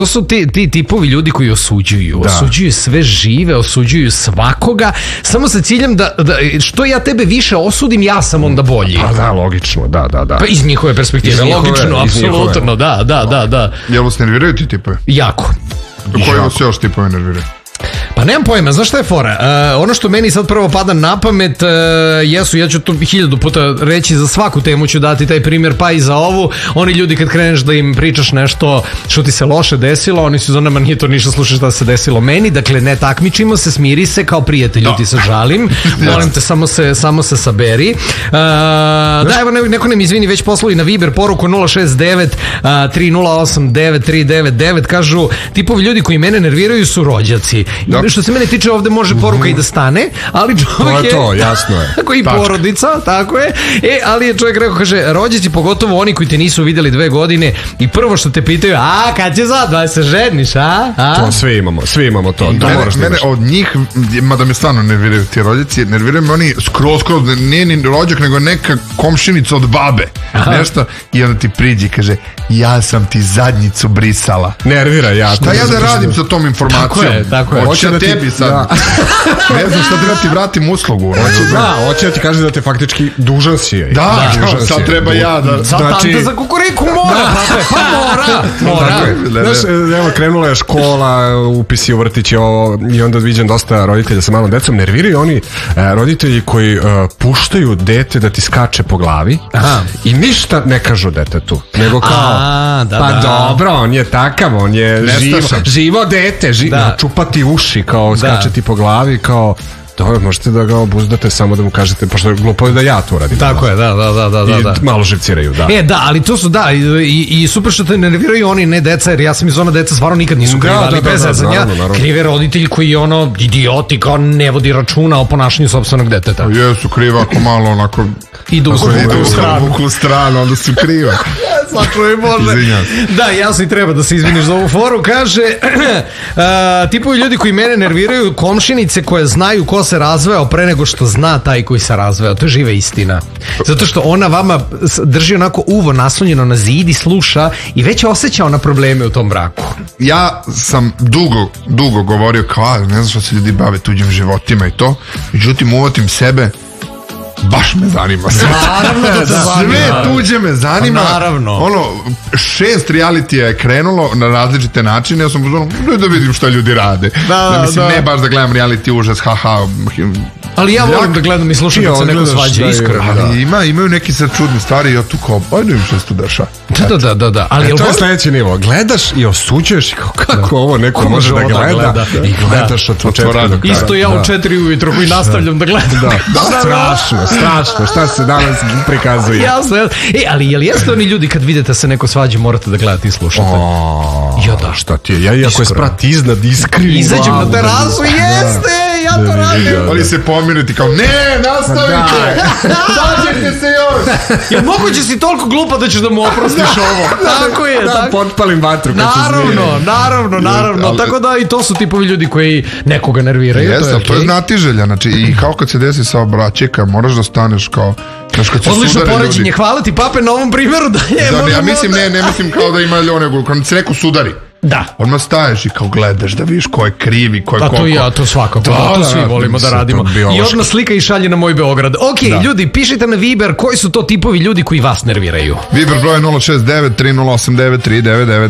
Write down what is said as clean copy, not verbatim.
To su ti tipovi ljudi koji osuđuju sve žive, osuđuju svakoga, samo sa ciljem da što ja tebe više osudim, ja sam onda bolji. Pa da, logično, da. Pa iz njihove perspektive, logično, apsolutno, da. Jel vas nerviraju ti tipovi? Jako. Koji vas još tipovi nerviraju? Pa nemam pojma, znaš šta je fora? Ono što meni sad prvo pada na pamet jesu, ja ću to 1000 puta reći, za svaku temu ću dati taj primjer, pa i za ovu. Oni ljudi kad kreneš da im pričaš nešto što ti se loše desilo, oni su za nama nije to ništa, slušaš šta se desilo meni. Dakle, ne takmičimo se, smiri se kao prijatelju, ti se žalim. Molim te, samo se saberi. Da, evo neko nam izvini, već poslali na Viber poruku 069 3089 399. Kažu, tipovi ljudi koji mene nerviraju su rođaci. Što se mene tiče, ovde može poruka i da stane, ali čovjek je... To, jasno je. Tako i porodica, tako je. Ali je čovjek rekao, kaže, rođaci, pogotovo oni koji te nisu vidjeli 2 godine i prvo što te pitaju, kad će sad, da se ženiš, To svi imamo to. Mene od njih, mada me stvarno nerviraju ti rođaci, nerviraju me oni skroz, nije ni rođak, nego neka komšinica od babe. Nešto, i onda ti priđi i kaže, ja sam ti zadnjicu brisala. Nervira, ja. Šta ja da radim sa tom informacijom? Tako je. Hoće da tebi sad. Ne znam šta treba ti vratim uslugu. Hoće da ti kaže da te faktički dužan si je. Da, sad treba ja da... Tante za kukuriku mora. Znaš, evo, krenula je škola, upisi u vrtići i onda viđem dosta roditelja sa malom decom. Nerviraju oni roditelji koji puštaju dete da ti skače po glavi i ništa ne kažu detetu. Nego kao, dobro, on je takav, on je živo dete, čupati uši, kao skačeti po glavi, kao dobro, možete da ga obuzdate, samo da mu kažete, pošto je glupo da ja to radim. Tako je, da. I malo živciraju, da. Ali to su, i super što te nerviraju oni, ne deca, jer ja sam iz ona deca stvarno nikad nisu krivi, ali bez zezanja, krive roditelj koji idioti, kao ne vodi računa o ponašanju sopstvenog deteta. Jesu kriva, ako malo onako idu u stranu, onda su kriva. Sačuvaj Bože. Da, jasno i treba da se izviniš za ovu foru. Kaže, tipovi ljudi koji mene nerviraju, komšinice koje znaju ko se razveo pre nego što zna taj koji se razveo. To je živa istina. Zato što ona vama drži onako uvo naslonjeno na zid i sluša i već osjeća ona probleme u tom braku. Ja sam dugo govorio kao, ne znam što se ljudi bave tuđim životima i to, međutim uvatim sebe, baš me zanima. Sve tuđe me zanima. Naravno. 6 realitija je krenulo na različite načine. Ja sam da vidim šta ljudi rade. Ne baš da gledam reality užas, haha. Ali ja volim da gledam i slušam kad se neko svađa, iskreno. Ali imaju neki sad čudne stvari i ja tu kao, ajde im što se tu deša. Da. Ali to je sledeći nivo. Gledaš i osuđuješ kako ovo neko može da gleda i gledaš od početka do kraja. Isto ja u 4 ujutro koji nastavljam da gledam. Strašno, šta se danas prikazuje. Jasno. Ali jel jeste oni ljudi kad vidite se neko svađa, morate da gledate i slušate? Šta ti je? Ja iako je sprat iznad iskrim. Izađem na terasu, jeste, ja to radim. Oni se pomiruti kao, ne, nastavite, sađete se još. Jer moguće si toliko glupa da ćeš da mu oprostiš ovo. Tako je. Da, potpalim vatru. Naravno. Tako da i to su tipovi ljudi koji nekoga nerviraju. To je znatiželja, znači i kao kad se desi sa obraćeka, moraš da staneš kao... Odlično poređenje, hvala ti pape na ovom primjeru da je... Ja mislim, ne mislim kao da ima one, kad se neko sudari. Da. Odmah staješ i kao gledaš da vidiš ko je krivi, ko je koliko. To i ja, to svakako. To svi volimo da radimo. I odmah slika i šalje na moj Beograd. Ok, ljudi, pišite na Viber koji su to tipovi ljudi koji vas nerviraju. Viber broj 069 3089 399.